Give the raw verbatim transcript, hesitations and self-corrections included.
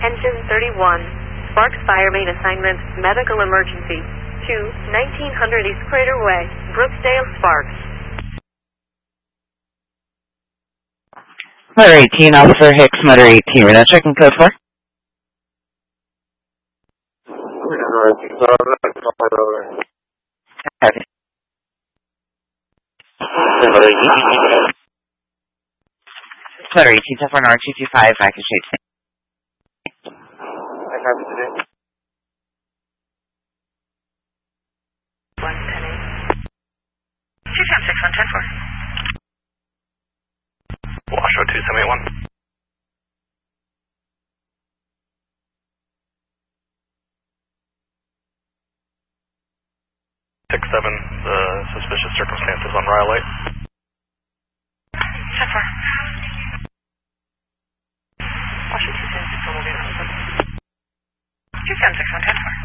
Engine thirty-one. Sparks Fire Main Assignment, Medical Emergency. to nineteen hundred East Crater Way, Brookdale, Sparks. Motor eighteen, Officer Hicks, Motor eighteen. We're not checking code for? Okay. Motor eighteen. Motor eighteen, tough one, R two two five, Package eight. I copy today. one ten eight. two ten six one ten four. Washoe two seven eight one. Six seven. The suspicious circumstances on Riley. ten four. Washoe two ten six one. Two ten six one ten four.